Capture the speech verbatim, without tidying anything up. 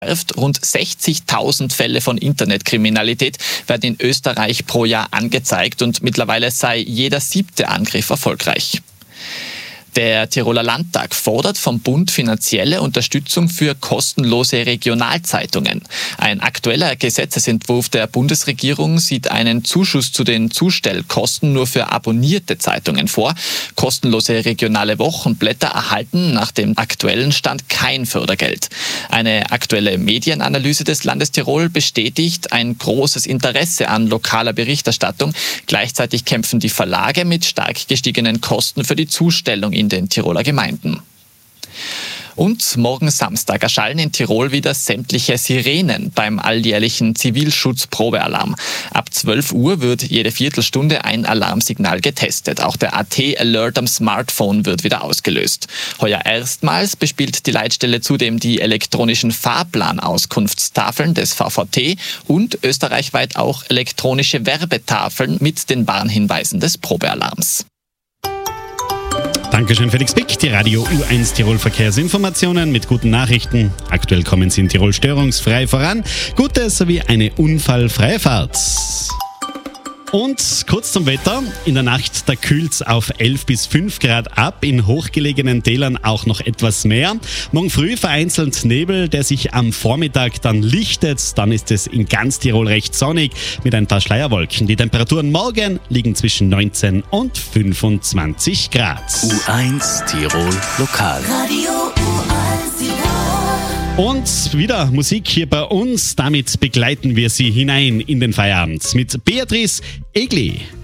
Rund sechzigtausend Fälle von Internetkriminalität werden in Österreich pro Jahr angezeigt und mittlerweile sei jeder siebte Angriff erfolgreich. Der Tiroler Landtag fordert vom Bund finanzielle Unterstützung für kostenlose Regionalzeitungen. Ein aktueller Gesetzesentwurf der Bundesregierung sieht einen Zuschuss zu den Zustellkosten nur für abonnierte Zeitungen vor. Kostenlose regionale Wochenblätter erhalten nach dem aktuellen Stand kein Fördergeld. Eine aktuelle Medienanalyse des Landes Tirol bestätigt ein großes Interesse an lokaler Berichterstattung. Gleichzeitig kämpfen die Verlage mit stark gestiegenen Kosten für die Zustellung in den Tiroler Gemeinden. Und morgen Samstag erschallen in Tirol wieder sämtliche Sirenen beim alljährlichen Zivilschutz-Probealarm. Ab zwölf Uhr wird jede Viertelstunde ein Alarmsignal getestet. Auch der A T-Alert am Smartphone wird wieder ausgelöst. Heuer erstmals bespielt die Leitstelle zudem die elektronischen Fahrplanauskunftstafeln des V V T und österreichweit auch elektronische Werbetafeln mit den Warnhinweisen des Probealarms. Dankeschön, Felix Pick. Die Radio U eins Tirol Verkehrsinformationen mit guten Nachrichten. Aktuell kommen Sie in Tirol störungsfrei voran. Gute sowie eine unfallfreie Fahrt. Und kurz zum Wetter. In der Nacht, da kühlt es auf elf bis fünf Grad ab. In hochgelegenen Tälern auch noch etwas mehr. Morgen früh vereinzelt Nebel, der sich am Vormittag dann lichtet. Dann ist es in ganz Tirol recht sonnig mit ein paar Schleierwolken. Die Temperaturen morgen liegen zwischen neunzehn und fünfundzwanzig Grad. U eins Tirol Lokal. Radio U eins Tirol. Und wieder Musik hier bei uns. Damit begleiten wir Sie hinein in den Feierabend mit Beatrice Egli.